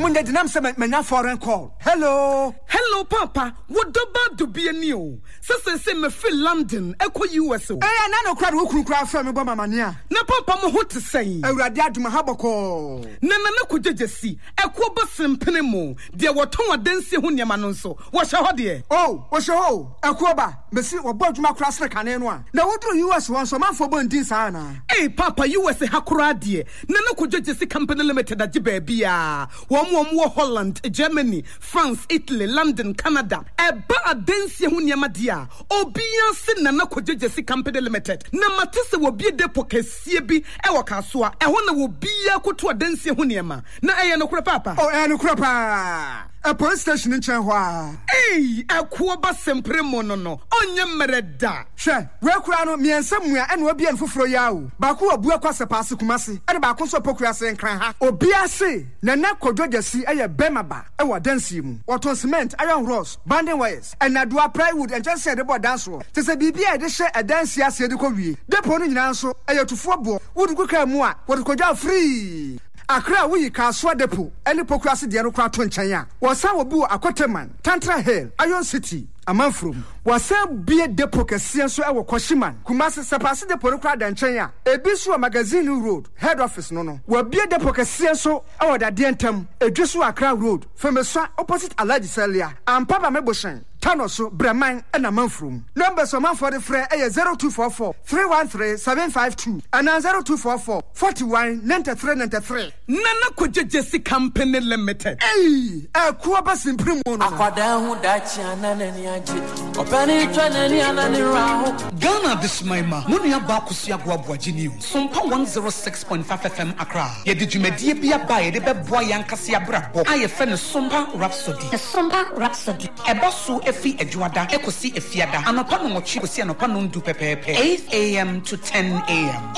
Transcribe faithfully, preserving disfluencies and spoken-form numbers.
munde dinam se menya foreign call. Hello. Hello papa. What about to be a new? Sese se me fi London, eko U S O. Eh na no kra wo kru kra fa me bo mamania. Na papa mo ho te sei. Awurade aduma haboko. Na na na kujejesi. Eko bo sempene mo. De woton adansi ho niam no nso. Wo hye ho de. Oh, wo hye ho. Eko ba, besi wo bo aduma kra sre kane no a. Na wo dru U S won so manfo bo ndin sa na. Eh papa U S hakura de. Na na kujejesi company limited agi ba bia. Wo mo wo Holland, Germany, France, Italy, London, Canada. Eba adansi ho niam de a. Obia se na na kujejesi company limited. Na matese wo bie depo kesie bi e wo kaso a. E ho na wo bia koto adansi ho niam. Na eye no kura papa. Oh, eh no kura pa. A police station in Chenhua. Hey, a kuoba sempre monono. Onye mereda. She, we kura no miensemua ene obi en foforo yawo. Ba ko obu akwase paase kumase. Ene ba ko so pokura se nkran ha. Obi ase na na kodwojasi eye bemaba e wo dansi mu. Waton cement, iron rods, banding wires, and adua plywood and just said about dance ro. Te se bibia e de hye e dansi ase de ko wie. Depo no nyina nso eye tufo bo. Wodu ko ka mu a, wodu ko ja free. Akra we Kaswa depo any pokrasi de no kra to nchen a wasa obu akoteman Tantra Hill Iron City amanfrom wasa bie depo kese so e wo Koshiman Kumasi sepase depo no kra da nchen a ebi so magazine road head office no no wa bie depo kese so e wo da de ntam edweso Akra road Femeswa opposite Alaji Celia ampaba meboshen Tanoso Breman and Amanfrum. Number so man for the fre eh zero two four four three one three seven five two and zero two four four forty-one ninety-three ninety-three. Nana Kujejesi Company Limited. Hey, eh kuaba simprim mono. Akwada hu dachi anani aje. Opani twanani anani raho. Ghana Bismaima. Muni aba kusia gwa jini. Sumpa one oh six point five F M Accra. Ye di dwumadi bia ba ye de beboa yankase abrabo. Aye fe ne Sumpa Rhapsody. The Sumpa Rhapsody. Eba so efi ejuada ekosi efiada. Anopa no mochi kosi anopa no ndu pepepe. eight A M to ten A M